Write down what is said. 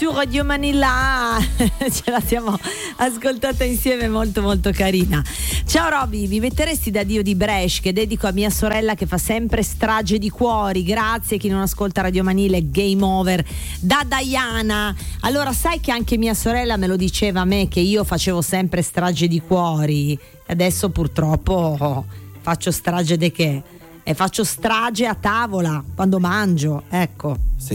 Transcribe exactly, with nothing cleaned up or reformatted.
su Radio Manila. Ce la siamo ascoltata insieme, molto molto carina. Ciao Roby, vi metteresti da Dio di Brescia, che dedico a mia sorella che fa sempre strage di cuori. Grazie. Chi non ascolta Radio Manila è game over. Da Diana. Allora, sai che anche mia sorella me lo diceva a me, che io facevo sempre strage di cuori. Adesso purtroppo oh, faccio strage di che? E faccio strage a tavola quando mangio, ecco.